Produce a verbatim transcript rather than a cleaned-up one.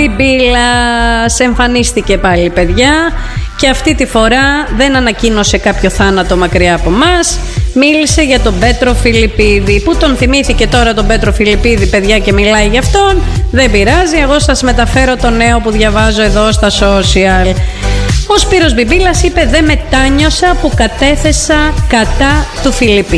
Μπιμπίλας εμφανίστηκε πάλι, παιδιά, και αυτή τη φορά δεν ανακοίνωσε κάποιο θάνατο μακριά από μας. Μίλησε για τον Πέτρο Φιλιππίδη. Πού τον θυμήθηκε τώρα τον Πέτρο Φιλιππίδη, παιδιά, και μιλάει για αυτόν? Δεν πειράζει, εγώ σας μεταφέρω το νέο που διαβάζω εδώ στα social. Ο Σπύρος Μπιμπίλας είπε: δεν μετάνιωσα που κατέθεσα κατά του Φιλιππίδη.